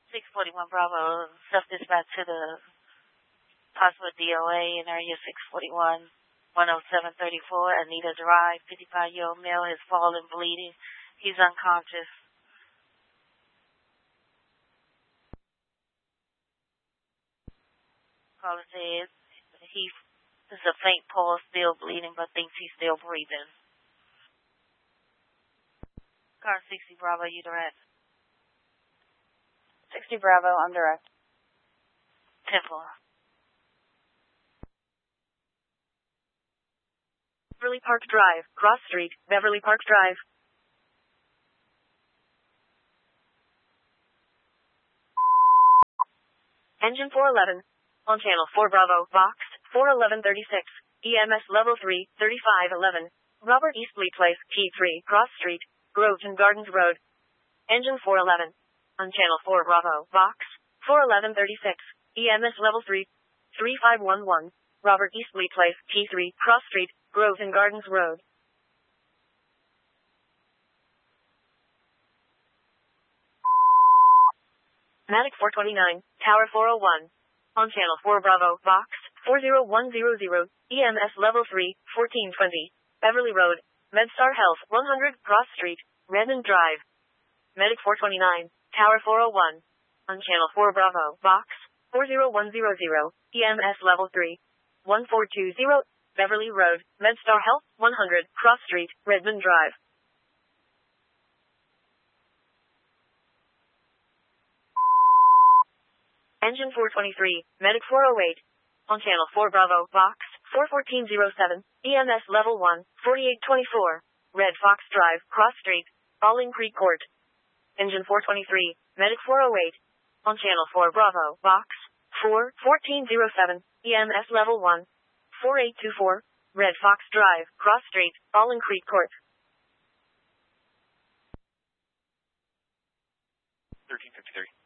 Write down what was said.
641 Bravo, self-dispatch to the possible DOA in area 641, 10734, Anita Drive, 55-year-old male, has fallen bleeding. He's unconscious. Caller says there's a faint pulse, still bleeding, but thinks he's still breathing. Car 60 Bravo, you direct. 60 Bravo, I'm direct. Temple. Beverly Park Drive, Cross Street, Beverly Park Drive. Engine 411. On channel 4 Bravo, Vox, 41136. EMS level 3, 3511. Robert Eastleigh Place, P3, Cross Street, Groveton Gardens Road. Engine 411. On channel 4 Bravo, Vox, 41136. EMS level 3, 3511. Robert Eastleigh Place, P3, Cross Street, Groveton Gardens Road. Matic 429, Tower 401. On channel 4 Bravo, Vox, 40100. EMS level 3, 1420. Beverly Road, MedStar Health, 100 Cross Street, Redmond Drive. Medic 429, Tower 401. On channel 4 Bravo, Vox, 40100. EMS level 3, 1420. Beverly Road, MedStar Health, 100 Cross Street, Redmond Drive. Engine 423, Medic 408. On channel 4 Bravo, Vox, 41407. EMS level 1, 4824. Red Fox Drive, Cross Street, Bowling Creek Court. Engine 423, Medic 408. On channel 4 Bravo, Vox, 41407. EMS level 1, 4824. Red Fox Drive, Cross Street, Bowling Creek Court. 1353.